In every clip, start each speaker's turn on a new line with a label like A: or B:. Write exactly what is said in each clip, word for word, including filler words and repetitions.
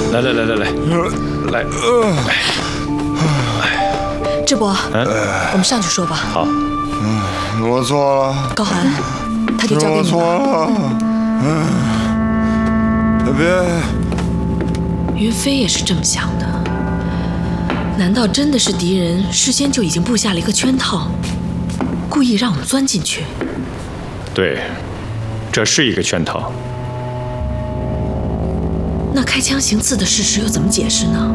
A: 来来来来来来来，
B: 智伯，
A: 嗯，
B: 我们上去说吧。
A: 好。
C: 嗯，我错了。
B: 高寒，他就交给你
C: 我错
B: 了。
C: 了。嗯，别。
B: 云飞也是这么想的。难道真的是敌人事先就已经布下了一个圈套，故意让我们钻进去？
A: 对，这是一个圈套。
B: 那开枪行刺的事实又怎么解释呢？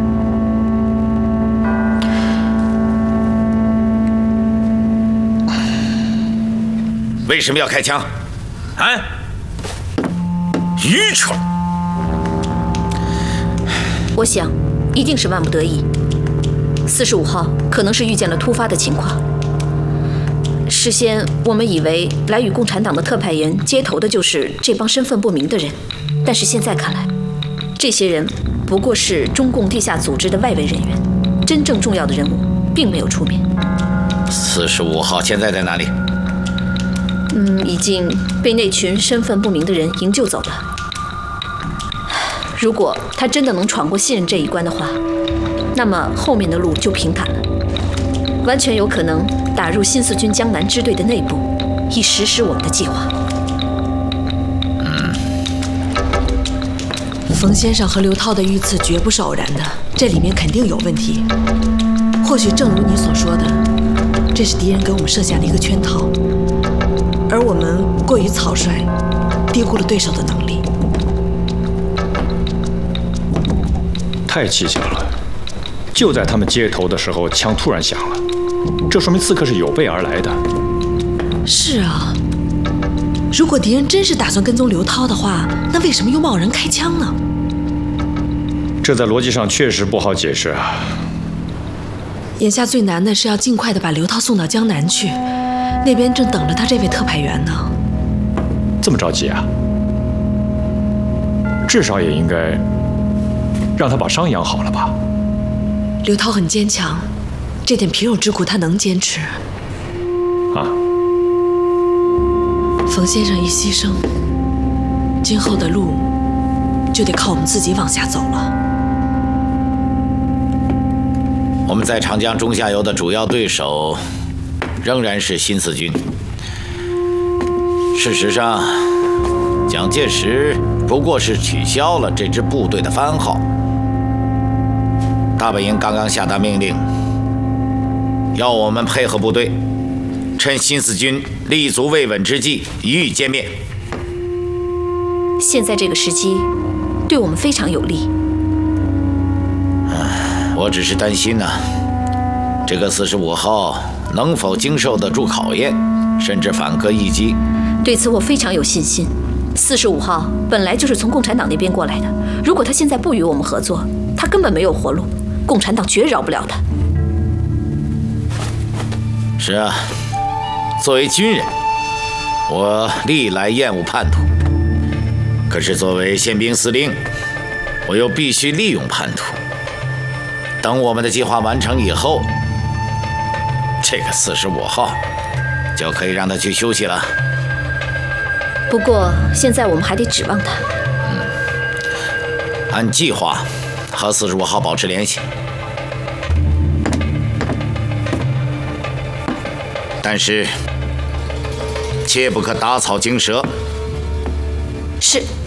D: 为什么要开枪？啊！愚蠢！
E: 我想，一定是万不得已。四十五号可能是遇见了突发的情况。事先我们以为来与共产党的特派员接头的就是这帮身份不明的人，但是现在看来，这些人不过是中共地下组织的外围人员，真正重要的人物并没有出面。
D: 四十五号现在在哪里？
E: 嗯，已经被那群身份不明的人营救走了。如果他真的能闯过信任这一关的话，那么后面的路就平坦了，完全有可能打入新四军江南支队的内部，以实施我们的计划。
D: 嗯，
B: 冯先生和刘涛的遇刺绝不是偶然的，这里面肯定有问题。或许正如你所说的，这是敌人给我们设下的一个圈套，而我们过于草率，低估了对手的能力。
A: 太蹊跷了！就在他们接头的时候，枪突然响了，这说明刺客是有备而来的。
B: 是啊，如果敌人真是打算跟踪刘涛的话，那为什么又贸然开枪呢？
A: 这在逻辑上确实不好解释啊。
B: 眼下最难的是要尽快的把刘涛送到江南去，那边正等着他这位特派员呢。
A: 这么着急啊？至少也应该让他把伤养好了吧？
B: 刘涛很坚强，这点皮肉之苦他能坚持。
A: 啊！
B: 冯先生一牺牲，今后的路就得靠我们自己往下走了。
D: 我们在长江中下游的主要对手仍然是新四军。事实上，蒋介石不过是取消了这支部队的番号。大本营刚刚下达命令，要我们配合部队，趁新四军立足未稳之际予以歼灭。
E: 现在这个时机对我们非常有利。
D: 我只是担心呢、啊，这个四十五号能否经受得住考验，甚至反戈一击。
E: 对此我非常有信心。四十五号本来就是从共产党那边过来的，如果他现在不与我们合作，他根本没有活路，共产党绝饶不了他。
D: 是啊，作为军人，我历来厌恶叛徒，可是作为宪兵司令，我又必须利用叛徒。等我们的计划完成以后，这个四十五号就可以让他去休息了。
E: 不过现在我们还得指望他。
D: 嗯，按计划和四十五号保持联系，但是切不可打草惊蛇。
E: 是。